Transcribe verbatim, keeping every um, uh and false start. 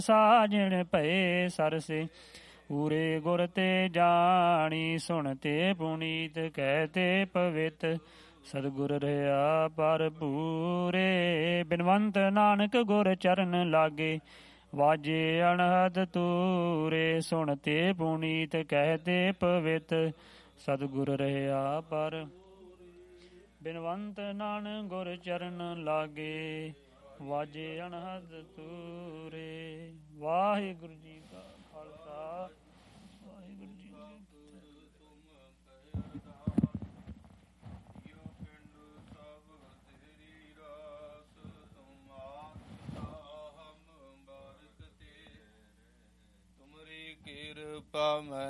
ਸਾਜਣ ਭਏ ਸਰਸੇ ਊਰੇ ਗੁਰ ਤੇ ਜਾਣੀ ਸੁਣ ਤੇ ਪੁਨੀਤ ਕਹਿ ਤੇ ਪਵਿੱਤ ਸਤਿਗੁਰ ਰਹਾ ਪਰ ਪੂਰੇ ਬਿਨਵੰਤ ਨਾਨਕ ਗੁਰ ਚਰਨ ਲਾਗੇ ਵਾਜੇ ਅਣਹਦ ਤੂਰੇ ਸੁਣ ਤੇ ਪੁਨੀਤ ਕਹਿ ਤੇ ਪਵਿੱਤ ਸਤਿਗੁਰ ਰਹਾ ਪਰ ਬਿਨਵੰਤ ਨਾਨਕ ਗੁਰ ਚਰਨ ਲਾਗੇ ਵਾਜੇ ਅਣਹਦ ਤੂਰੇ। ਵਾਹਿਗੁਰੂ ਜੀ ਕਾ ਖਾਲਸਾ ਵਾਹਿਗੁਰੂ ਜੀ ਕੀ ਕਿਰਪਾ ਮੈਂ